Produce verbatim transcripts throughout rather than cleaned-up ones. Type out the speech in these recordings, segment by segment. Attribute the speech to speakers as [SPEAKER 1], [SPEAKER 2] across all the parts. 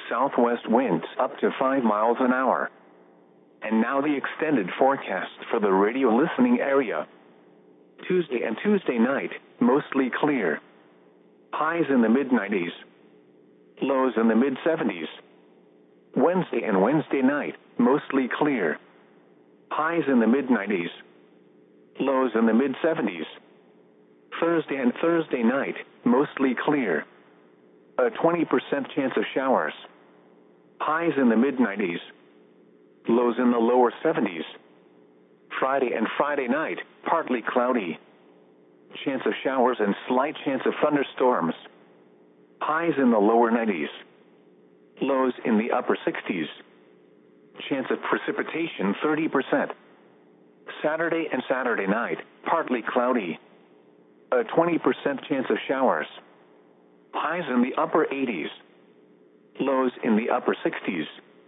[SPEAKER 1] southwest winds up to five miles an hour. And now the extended forecast for the radio listening area. Tuesday and Tuesday night, mostly clear. Highs in the mid nineties. Lows in the mid seventies. Wednesday and Wednesday night, mostly clear. Highs in the mid nineties. Lows in the mid seventies. Thursday and Thursday night, mostly clear. A twenty percent chance of showers. Highs in the mid nineties. Lows in the lower seventies. Friday and Friday night, partly cloudy. Chance of showers and slight chance of thunderstorms. Highs in the lower nineties. Lows in the upper sixties. Chance of precipitation thirty percent. Saturday and Saturday night, partly cloudy. A twenty percent chance of showers. Highs in the upper eighties. Lows in the upper sixties.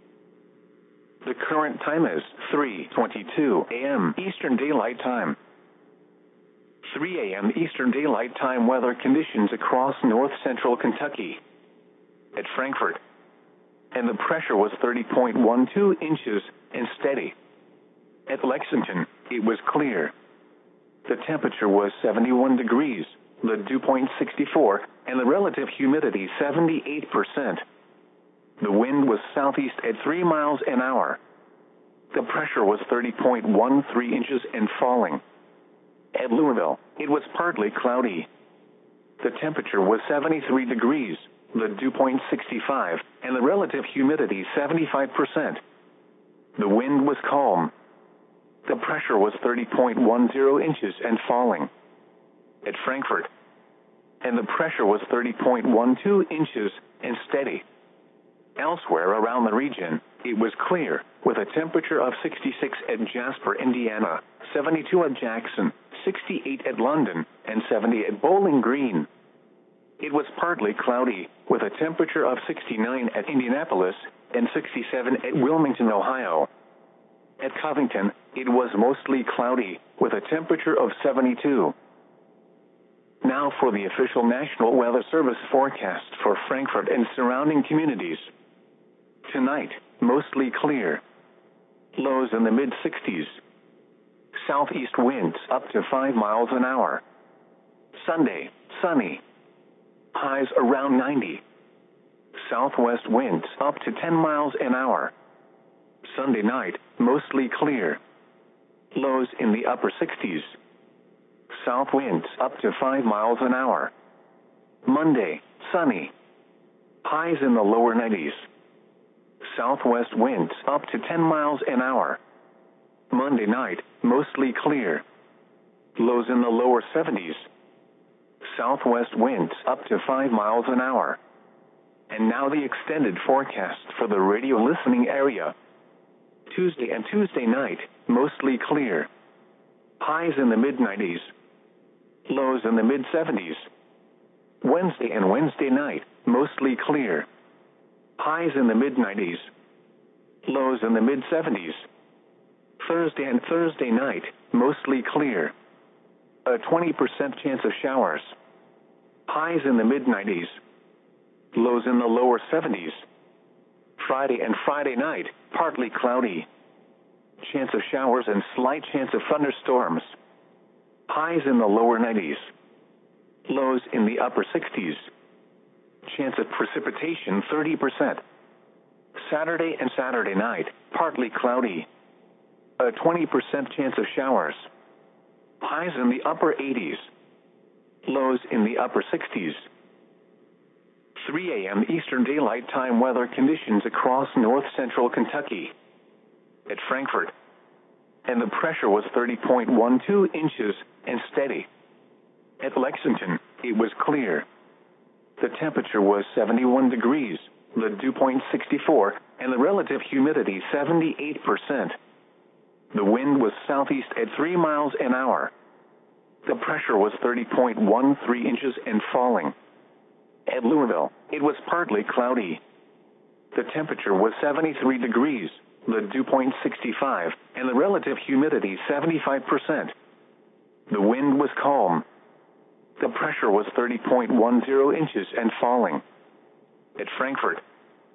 [SPEAKER 1] The current time is three twenty-two a m Eastern Daylight Time. three a m Eastern Daylight Time weather conditions across north central Kentucky. At Frankfort. And the pressure was thirty point one two inches and steady. At Lexington, it was clear. The temperature was seventy-one degrees, the dew point sixty-four, and the relative humidity seventy-eight percent. The wind was southeast at three miles an hour. The pressure was thirty point one three inches and falling. At Louisville, it was partly cloudy. The temperature was seventy-three degrees, the dew point sixty-five, and the relative humidity seventy-five percent. The wind was calm. The pressure was thirty point one zero inches and falling. At Frankfort. And the pressure was thirty point one two inches and steady. Elsewhere around the region, it was clear, with a temperature of sixty-six at Jasper, Indiana, seventy-two at Jackson, sixty-eight at London, and seventy at Bowling Green. It was partly cloudy, with a temperature of sixty-nine at Indianapolis and sixty-seven at Wilmington, Ohio. At Covington, it was mostly cloudy, with a temperature of seventy-two. Now for the official National Weather Service forecast for Frankfort and surrounding communities. Tonight, mostly clear. Lows in the mid sixties. Southeast winds up to five miles an hour. Sunday, sunny. Highs around ninety. Southwest winds up to ten miles an hour. Sunday night, mostly clear. Lows in the upper sixties. South winds up to five miles an hour. Monday, sunny. Highs in the lower nineties. Southwest winds up to ten miles an hour. Monday night, mostly clear. Lows in the lower seventies. Southwest winds up to five miles an hour. And now the extended forecast for the radio listening area. Tuesday and Tuesday night, mostly clear. Highs in the mid nineties. Lows in the mid seventies. Wednesday and Wednesday night, mostly clear. Highs in the mid nineties. Lows in the mid seventies. Thursday and Thursday night, mostly clear. A twenty percent chance of showers. Highs in the mid nineties. Lows in the lower seventies. Friday and Friday night, partly cloudy. Chance of showers and slight chance of thunderstorms. Highs in the lower nineties. Lows in the upper sixties. Chance of precipitation thirty percent. Saturday and Saturday night, partly cloudy. A twenty percent chance of showers. Highs in the upper eighties. Lows in the upper sixties. three a m Eastern Daylight Time weather conditions across north central Kentucky. At Frankfort. And the pressure was thirty point one two inches and steady. At Lexington, it was clear. The temperature was seventy-one degrees, the dew point sixty-four, and the relative humidity seventy-eight percent. The wind was southeast at three miles an hour. The pressure was thirty point one three inches and falling. At Louisville, it was partly cloudy. The temperature was seventy-three degrees, the dew point sixty-five, and the relative humidity seventy-five percent. The wind was calm. The pressure was thirty point one zero inches and falling. At Frankfort,